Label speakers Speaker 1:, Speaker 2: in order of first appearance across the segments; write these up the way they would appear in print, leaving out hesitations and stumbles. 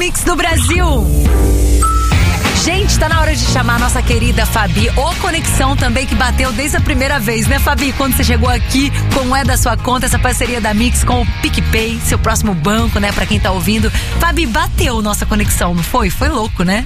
Speaker 1: Mix do Brasil. Gente, tá na hora de chamar a nossa querida Fabi, ou Conexão também, que bateu desde a primeira vez, né, Fabi? Quando você chegou aqui com o É da Sua Conta, essa parceria da Mix com o PicPay, seu próximo banco, né, pra quem tá ouvindo. Fabi, bateu nossa conexão, não foi? Foi louco, né?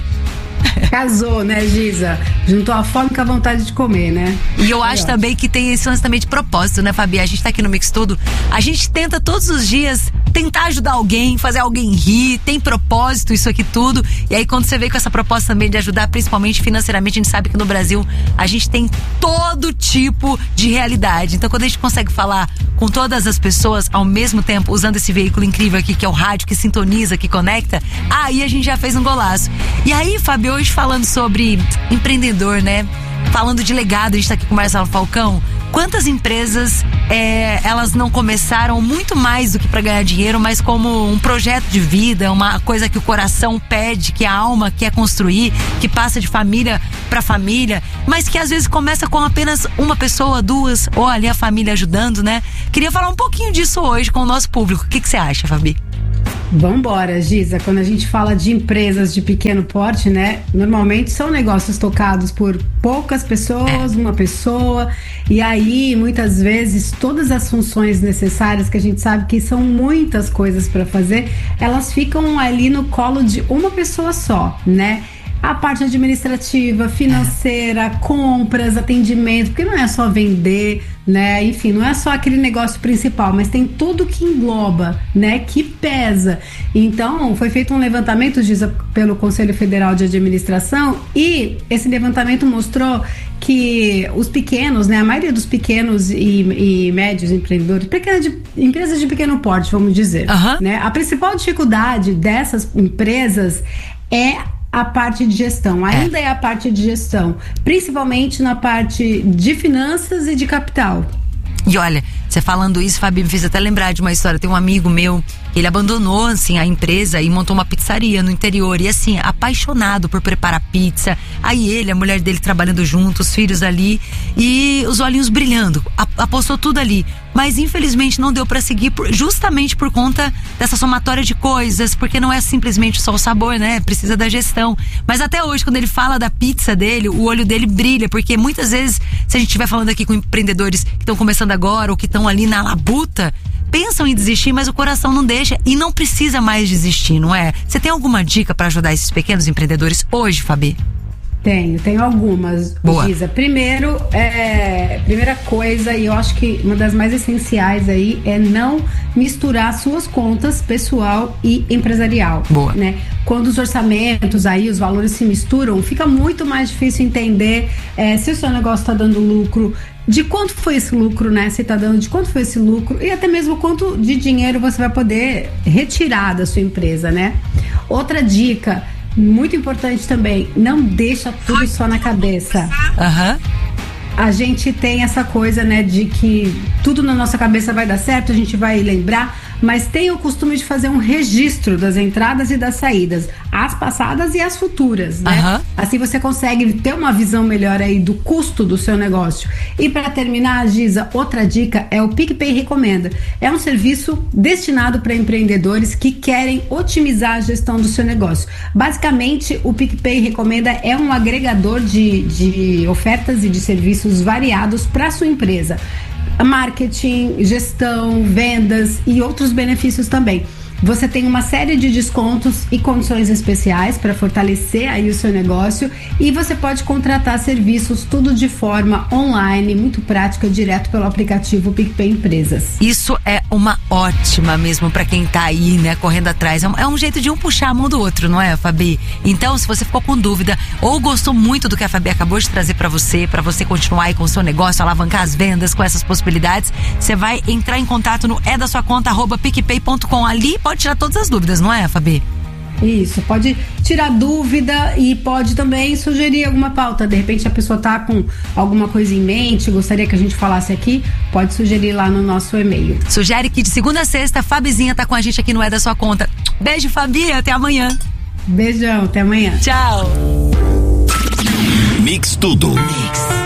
Speaker 2: Casou, né, Giza? Juntou a fome com a vontade de comer, né?
Speaker 1: E eu acho também que tem esse lance também de propósito, né, Fabi? A gente tá aqui no Mix Tudo, a gente tenta todos os dias tentar ajudar alguém, fazer alguém rir, tem propósito isso aqui tudo. E aí quando você vem com essa proposta também de ajudar, principalmente financeiramente, a gente sabe que no Brasil a gente tem todo tipo de realidade. Então quando a gente consegue falar com todas as pessoas ao mesmo tempo, usando esse veículo incrível aqui, que é o rádio, que sintoniza, que conecta, aí a gente já fez um golaço. E aí, Fabi, hoje falando sobre empreendedor, né? Falando de legado, a gente tá aqui com o Marcelo Falcão. Quantas empresas elas não começaram muito mais do que para ganhar dinheiro, mas como um projeto de vida, uma coisa que o coração pede, que a alma quer construir, que passa de família para família, mas que às vezes começa com apenas uma pessoa, duas, ou ali a família ajudando, né? Queria falar um pouquinho disso hoje com o nosso público. O que você acha, Fabi?
Speaker 2: Vambora, Giza. Quando a gente fala de empresas de pequeno porte, né? Normalmente são negócios tocados por poucas pessoas, uma pessoa. E aí, muitas vezes, todas as funções necessárias, que a gente sabe que são muitas coisas para fazer, elas ficam ali no colo de uma pessoa só, né? A parte administrativa, financeira, compras, atendimento, porque não é só vender, né? Enfim, não é só aquele negócio principal, mas tem tudo que engloba, né? Que pesa. Então, foi feito um levantamento, Giza, pelo Conselho Federal de Administração, e esse levantamento mostrou que os pequenos, né? A maioria dos pequenos e médios empreendedores, empresas de pequeno porte, vamos dizer, né? A principal dificuldade dessas empresas é a parte de gestão, ainda é a parte de gestão, principalmente na parte de finanças e de capital.
Speaker 1: E olha, você falando isso, Fabi, me fez até lembrar de uma história. Tem um amigo meu, ele abandonou, assim, a empresa e montou uma pizzaria no interior. E, assim, apaixonado por preparar pizza. Aí ele, a mulher dele trabalhando junto, os filhos ali. E os olhinhos brilhando. Apostou tudo ali. Mas, infelizmente, não deu pra seguir justamente por conta dessa somatória de coisas. Porque não é simplesmente só o sabor, né? Precisa da gestão. Mas até hoje, quando ele fala da pizza dele, o olho dele brilha. Porque muitas vezes, se a gente estiver falando aqui com empreendedores que estão começando agora ou que estão ali na labuta, pensam em desistir, mas o coração não deixa e não precisa mais desistir, não é? Você tem alguma dica para ajudar esses pequenos empreendedores hoje, Fabi?
Speaker 2: Tenho algumas, Giza. Primeira coisa, e eu acho que uma das mais essenciais aí, é não misturar suas contas pessoal e empresarial.
Speaker 1: Boa.
Speaker 2: Né? Quando os orçamentos aí, os valores se misturam, fica muito mais difícil entender se o seu negócio está dando lucro, de quanto foi esse lucro, né? Você tá dando de quanto foi esse lucro e até mesmo quanto de dinheiro você vai poder retirar da sua empresa, né? Outra dica muito importante também, não deixa tudo só na cabeça. A gente tem essa coisa, né, de que tudo na nossa cabeça vai dar certo, a gente vai lembrar, mas tem o costume de fazer um registro das entradas e das saídas, as passadas e as futuras, né? Assim você consegue ter uma visão melhor aí do custo do seu negócio. E para terminar, Giza, outra dica é o PicPay Recomenda. É um serviço destinado para empreendedores que querem otimizar a gestão do seu negócio. Basicamente, o PicPay Recomenda é um agregador de ofertas e de serviços variados para sua empresa. Marketing, gestão, vendas e outros benefícios também. Você tem uma série de descontos e condições especiais para fortalecer aí o seu negócio e você pode contratar serviços tudo de forma online, muito prática, direto pelo aplicativo PicPay Empresas.
Speaker 1: Isso é uma ótima mesmo para quem tá aí, né, correndo atrás. É um jeito de um puxar a mão do outro, não é, Fabi? Então, se você ficou com dúvida ou gostou muito do que a Fabi acabou de trazer para você continuar aí com o seu negócio, alavancar as vendas com essas possibilidades, você vai entrar em contato no edasuaconta@picpay.com. Ali pode tirar todas as dúvidas, não é, Fabi?
Speaker 2: Isso, pode tirar dúvida e pode também sugerir alguma pauta. De repente a pessoa tá com alguma coisa em mente, gostaria que a gente falasse aqui, pode sugerir lá no nosso e-mail.
Speaker 1: Sugere que de segunda a sexta, a Fabizinha tá com a gente aqui no É da Sua Conta. Beijo, Fabi, até amanhã.
Speaker 2: Beijão, até amanhã.
Speaker 1: Tchau.
Speaker 3: Mix Tudo. Mix.